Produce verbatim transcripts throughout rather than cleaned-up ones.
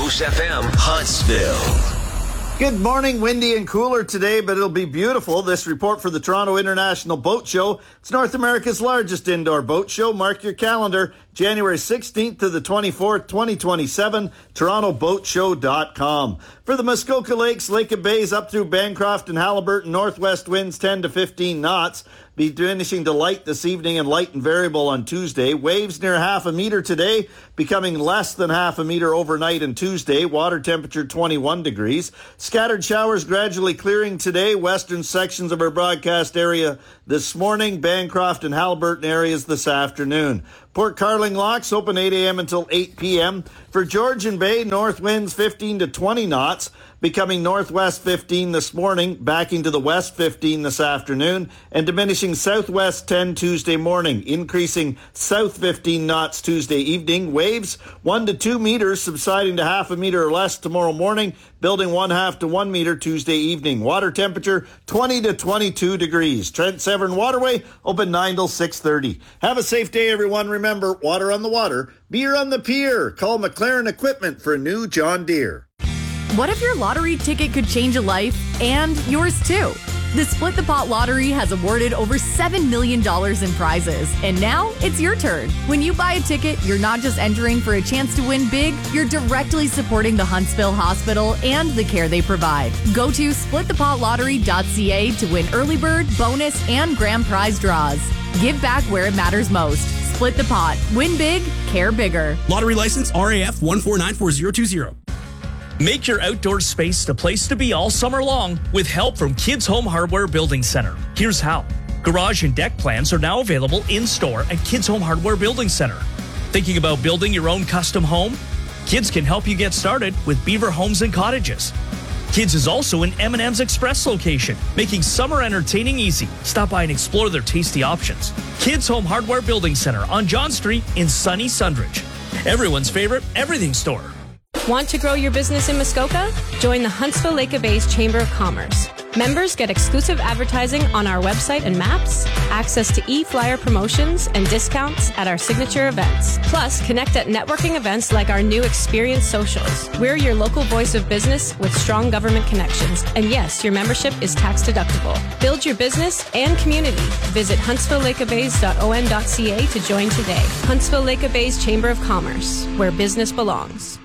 Moose F M, Huntsville. Good morning. Windy and cooler today, but it'll be beautiful. This report for the Toronto International Boat Show. It's North America's largest indoor boat show. Mark your calendar. January sixteenth to the twenty-fourth, twenty twenty-seven, toronto boat show dot com. For the Muskoka Lakes, Lake of Bays up through Bancroft and Haliburton, northwest winds ten to fifteen knots. Be diminishing to light this evening and light and variable on Tuesday. Waves near half a meter today, becoming less than half a meter overnight and Tuesday. Water temperature twenty-one degrees. Scattered showers gradually clearing today. Western sections of our broadcast area this morning. Bancroft and Haliburton areas this afternoon. Port Carling locks open eight a.m. until eight p.m. For Georgian Bay, north winds fifteen to twenty knots, becoming northwest fifteen this morning, backing to the west fifteen this afternoon, and diminishing southwest ten Tuesday morning, increasing south fifteen knots Tuesday evening. Waves one to two meters, subsiding to half a meter or less tomorrow morning, building one half to one meter Tuesday evening. Water temperature twenty to twenty-two degrees. Trent Severn Waterway open nine till six thirty. Have a safe day, everyone. Remember, water on the water, beer on the pier. Call McLaren Equipment for a new John Deere. What if your lottery ticket could change a life and yours too? The Split the Pot Lottery has awarded over seven million dollars in prizes, and now it's your turn. When you buy a ticket, you're not just entering for a chance to win big, you're directly supporting the Huntsville Hospital and the care they provide. Go to split the pot lottery dot c a to win early bird, bonus, and grand prize draws. Give back where it matters most. Split the Pot. Win big, care bigger. Lottery license R A F one four nine four zero two zero. Make your outdoor space the place to be all summer long with help from Kids Home Hardware Building Center. Here's how. Garage and deck plans are now available in-store at Kids Home Hardware Building Center. Thinking about building your own custom home? Kids can help you get started with Beaver Homes and Cottages. Kids is also an M and M's Express location, making summer entertaining easy. Stop by and explore their tasty options. Kids Home Hardware Building Center on John Street in sunny Sundridge. Everyone's favorite everything store. Want to grow your business in Muskoka? Join the Huntsville Lake of Bays Chamber of Commerce. Members get exclusive advertising on our website and maps, access to e-flyer promotions, and discounts at our signature events. Plus, connect at networking events like our new Experience Socials. We're your local voice of business with strong government connections. And yes, your membership is tax deductible. Build your business and community. Visit huntsville lake of bays dot o n dot c a to join today. Huntsville Lake of Bays Chamber of Commerce, where business belongs.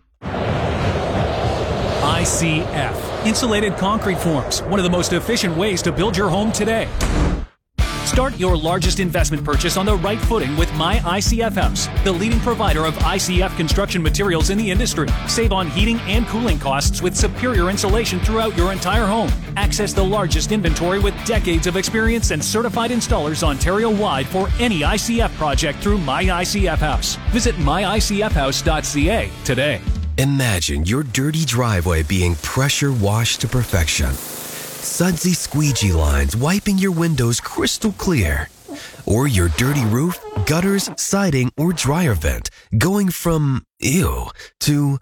I C F, insulated concrete forms, one of the most efficient ways to build your home today. Start your largest investment purchase on the right footing with My I C F House, the leading provider of I C F construction materials in the industry. Save on heating and cooling costs with superior insulation throughout your entire home. Access the largest inventory with decades of experience and certified installers Ontario-wide for any I C F project through My I C F House. Visit my I C F house dot c a today. Imagine your dirty driveway being pressure washed to perfection. Sudsy squeegee lines wiping your windows crystal clear. Or your dirty roof, gutters, siding, or dryer vent going from ew to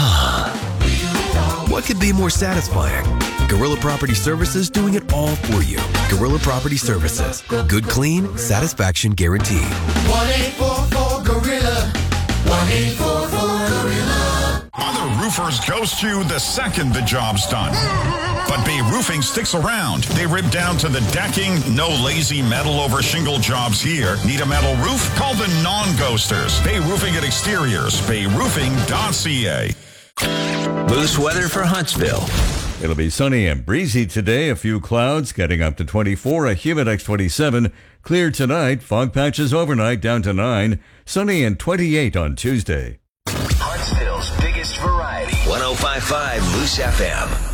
ah. What could be more satisfying? Gorilla Property Services doing it all for you. Gorilla Property Services. Good clean, satisfaction guaranteed. one eight four four Gorilla. one eight four four Gorilla. Other roofers ghost you the second the job's done. But Bay Roofing sticks around. They rip down to the decking. No lazy metal over shingle jobs here. Need a metal roof? Call the non-ghosters. Bay Roofing and Exteriors. bay roofing dot c a. Moose weather for Huntsville. It'll be sunny and breezy today. A few clouds getting up to twenty-four. A humid X twenty-seven. Clear tonight. Fog patches overnight down to nine. Sunny and twenty-eight on Tuesday. Huntsville's biggest variety. one oh five point five Moose F M.